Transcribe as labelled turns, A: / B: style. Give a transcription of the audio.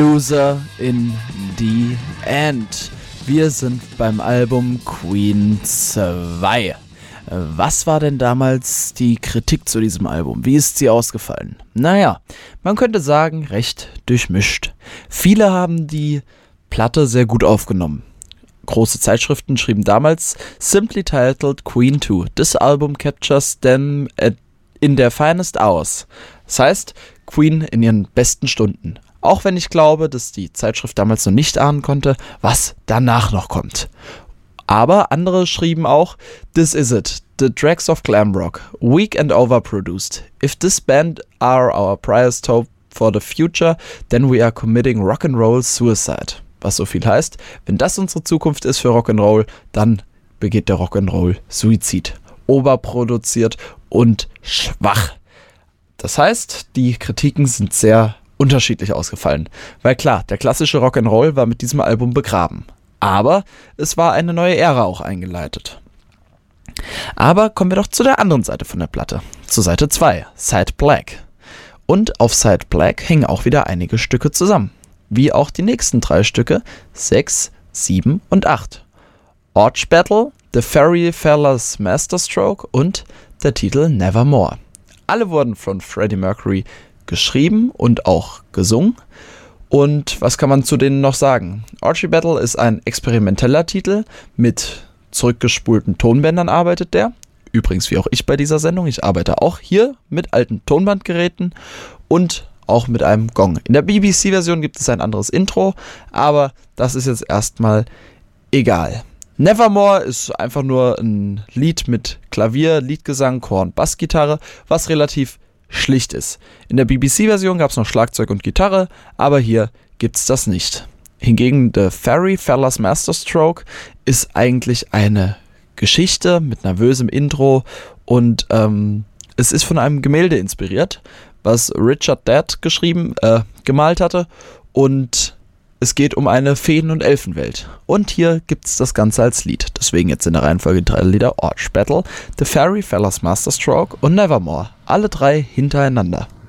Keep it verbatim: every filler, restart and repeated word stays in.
A: Loser in the End. Wir sind beim Album Queen zwei. Was war denn damals die Kritik zu diesem Album? Wie ist sie ausgefallen? Naja, man könnte sagen, recht durchmischt. Viele haben die Platte sehr gut aufgenommen. Große Zeitschriften schrieben damals simply titled Queen two. This album captures them at, in their finest hours. Das heißt, Queen in ihren besten Stunden. Auch wenn ich glaube, dass die Zeitschrift damals noch nicht ahnen konnte, was danach noch kommt. Aber andere schrieben auch, This is it, the dregs of glam rock, weak and overproduced. If this band are our prior's hope for the future, then we are committing rock'n'roll suicide. Was so viel heißt, wenn das unsere Zukunft ist für Rock'n'Roll, dann begeht der Rock'n'Roll Suizid. Oberproduziert und schwach. Das heißt, die Kritiken sind sehr unterschiedlich ausgefallen. Weil klar, der klassische Rock'n'Roll war mit diesem Album begraben. Aber es war eine neue Ära auch eingeleitet. Aber kommen wir doch zu der anderen Seite von der Platte. Zu Seite zwei, Side Black. Und auf Side Black hängen auch wieder einige Stücke zusammen. Wie auch die nächsten drei Stücke, sechs, sieben und acht. Arch Battle, The Fairy Fellas Masterstroke und der Titel Nevermore. Alle wurden von Freddie Mercury geschrieben und auch gesungen. Und was kann man zu denen noch sagen? Archie Battle ist ein experimenteller Titel, mit zurückgespulten Tonbändern arbeitet der. Übrigens wie auch ich bei dieser Sendung, ich arbeite auch hier mit alten Tonbandgeräten und auch mit einem Gong. In der B B C-Version gibt es ein anderes Intro, aber das ist jetzt erstmal egal. Nevermore ist einfach nur ein Lied mit Klavier, Leadgesang, Chor und Bassgitarre, was relativ schlicht ist. In der B B C-Version gab es noch Schlagzeug und Gitarre, aber hier gibt es das nicht. Hingegen The Fairy Fellas Masterstroke ist eigentlich eine Geschichte mit nervösem Intro und ähm, es ist von einem Gemälde inspiriert, was Richard Dad geschrieben, äh, gemalt hatte, und es geht um eine Feen- und Elfenwelt. Und hier gibt es das Ganze als Lied. Deswegen jetzt in der Reihenfolge drei Lieder: Arch Battle, The Fairy Fellas Masterstroke und Nevermore. Alle drei hintereinander.